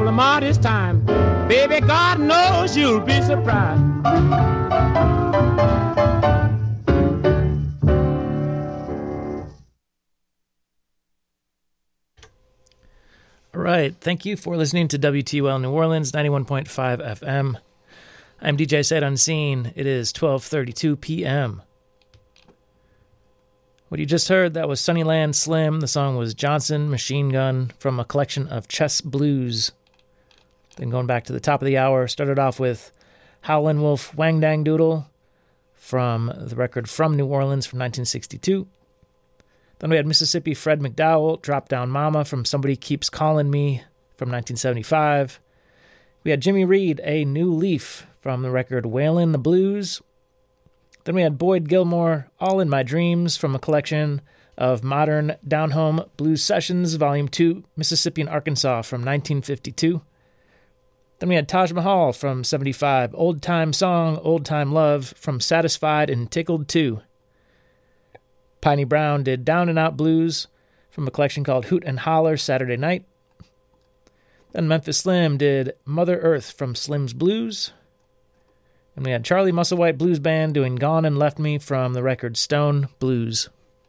Lamar this time. Baby, God knows you'll be surprised. All right. Thank you for listening to WTUL New Orleans, 91.5 FM. I'm DJ Sight Unseen. It is 12:32 p.m. What you just heard, that was Sunnyland Slim. The song was Johnson Machine Gun from a collection of chess blues. Then going back to the top of the hour, started off with Howlin' Wolf Wang Dang Doodle from the record From New Orleans from 1962. Then we had Mississippi Fred McDowell, Drop Down Mama from Somebody Keeps Calling Me from 1975. We had Jimmy Reed, A New Leaf from the record Wailin' the Blues. Then we had Boyd Gilmore, All in My Dreams from a collection of modern down-home blues sessions, Volume 2, Mississippi and Arkansas from 1952. Then we had Taj Mahal from 75, Old Time Song, Old Time Love from Satisfied and Tickled 2. Piney Brown did Down and Out Blues from a collection called Hoot and Holler Saturday Night. Then Memphis Slim did Mother Earth from Slim's Blues. And we had Charlie Musselwhite Blues Band doing Gone and Left Me from the record Stone Blues.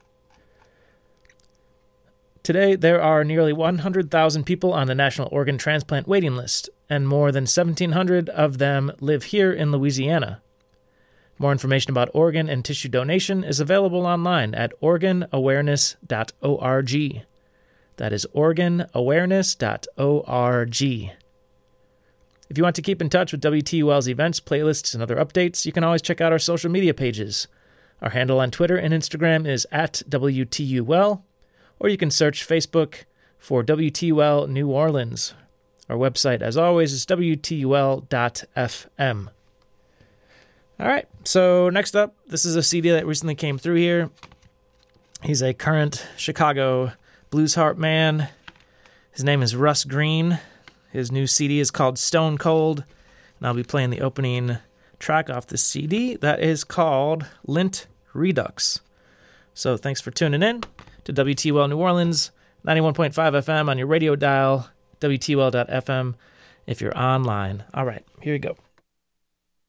Today, there are nearly 100,000 people on the National Organ Transplant waiting list, and more than 1,700 of them live here in Louisiana. More information about organ and tissue donation is available online at organawareness.org. That is organawareness.org. If you want to keep in touch with WTUL's events, playlists, and other updates, you can always check out our social media pages. Our handle on Twitter and Instagram is @WTUL, or you can search Facebook for WTUL New Orleans. Our website, as always, is WTUL.FM. All right, so next up, this is a CD that recently came through here. He's a current Chicago blues harp man. His name is Russ Green. His new CD is called Stone Cold, and I'll be playing the opening track off the CD. That is called Lint Redux. So thanks for tuning in to WTUL New Orleans, 91.5 FM on your radio dial, WTUL.FM if you're online. All right, here we go.